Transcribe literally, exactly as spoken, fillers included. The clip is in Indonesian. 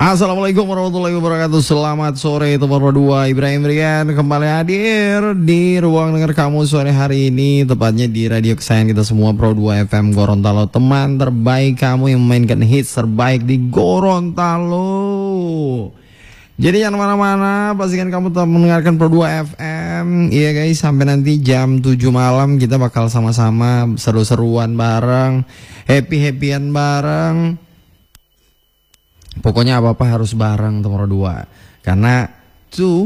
Assalamualaikum warahmatullahi wabarakatuh. Selamat sore teman dua. Ibrahim Rian kembali hadir di ruang dengar kamu sore hari ini, tepatnya di radio kesayangan kita semua, Pro dua F M Gorontalo. Teman terbaik kamu yang memainkan hits terbaik di Gorontalo. Jadi jangan mana-mana, pastikan kamu tetap mendengarkan Pro dua F M. Iya guys, sampai nanti jam tujuh malam kita bakal sama-sama seru-seruan bareng, happy-happyan bareng. Pokoknya apa-apa harus bareng nomor dua. Karena tuh